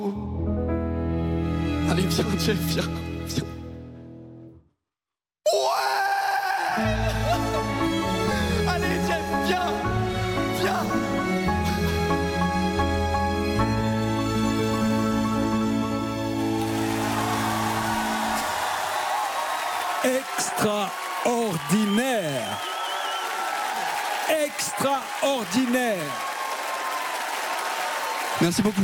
Allez, viens, Jeff, viens. Ouais! Allez, Jeff, viens! Viens! Extraordinaire! Extraordinaire! Merci beaucoup.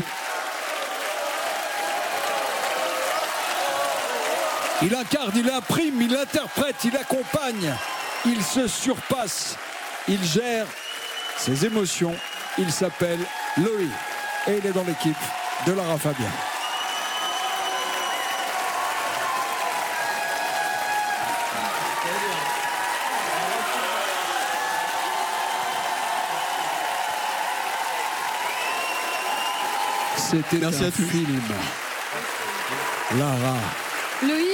Il incarne, il imprime, il interprète, il accompagne, il se surpasse, il gère ses émotions. Il s'appelle Loïc et il est dans l'équipe de Lara Fabian. C'était un film. Lara. Loïc,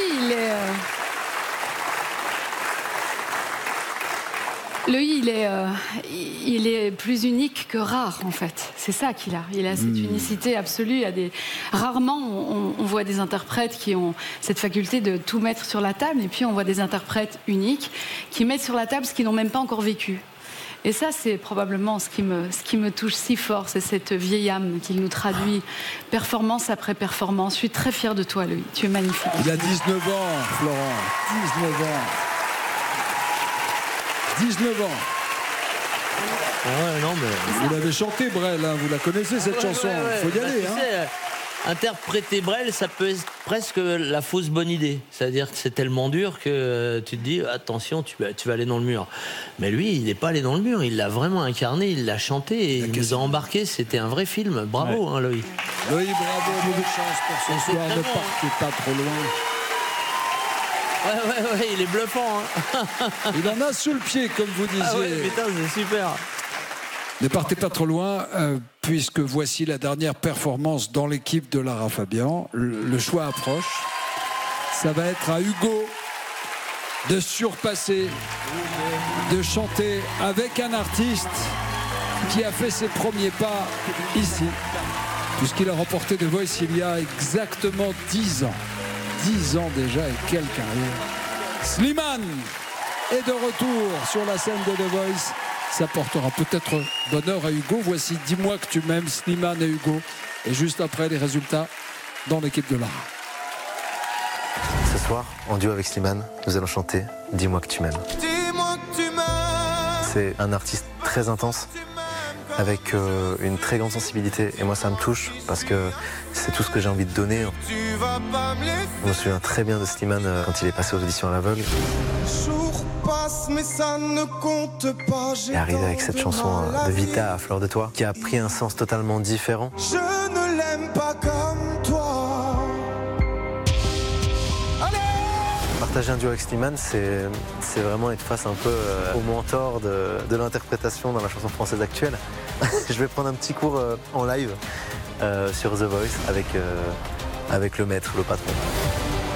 il est plus unique que rare, en fait. C'est ça qu'il a. Il a cette unicité absolue. Rarement, on voit des interprètes qui ont cette faculté de tout mettre sur la table, et puis on voit des interprètes uniques qui mettent sur la table ce qu'ils n'ont même pas encore vécu. Et ça, c'est probablement ce qui me touche si fort, c'est cette vieille âme qu'il nous traduit, performance après performance. Je suis très fière de toi, Loïc. Tu es magnifique. Il a 19 ans, Florent. 19 ans. 19 ans. Ouais, non, mais... Vous l'avez chanté, Brel, hein, vous la connaissez, cette chanson. Il faut y aller. Interpréter Brel, ça peut être presque la fausse bonne idée. C'est-à-dire que c'est tellement dur que tu te dis attention, tu vas aller dans le mur. Mais lui, il n'est pas allé dans le mur. Il l'a vraiment incarné, il l'a chanté et il nous a embarqué. C'était un vrai film. Bravo, hein, Loïc. Loïc, bravo, beaucoup de chance pour ce soir. Ne partez pas trop loin. Ouais, il est bluffant. Hein. Il en a sous le pied, comme vous disiez. Ah ouais, putain, c'est super. Ne partez pas trop loin, puisque voici la dernière performance dans l'équipe de Lara Fabian. Le choix approche. Ça va être à Hugo de surpasser, de chanter avec un artiste qui a fait ses premiers pas ici, puisqu'il a remporté The Voice il y a exactement 10 ans. 10 ans déjà et quelle carrière. Slimane est de retour sur la scène de The Voice. Ça portera peut-être bonheur à Hugo. Voici Dis-moi que tu m'aimes, Slimane et Hugo. Et juste après, les résultats dans l'équipe de Lara. Ce soir, en duo avec Slimane, nous allons chanter Dis-moi que tu m'aimes. Dis-moi que tu m'aimes. C'est un artiste très intense, avec une très grande sensibilité. Et moi, ça me touche parce que c'est tout ce que j'ai envie de donner. Tu vas pas me laisser. Je me souviens très bien de Slimane quand il est passé aux auditions à l'aveugle. Passe, mais ça ne compte pas. Et arrivé avec cette chanson de Vita à Fleur de Toi, qui a pris un sens totalement différent. Je ne l'aime pas comme toi. Allez! Partager un duo avec Slimane, c'est vraiment être face un peu au mentor de l'interprétation dans la chanson française actuelle. Je vais prendre un petit cours en live sur The Voice avec le maître, le patron.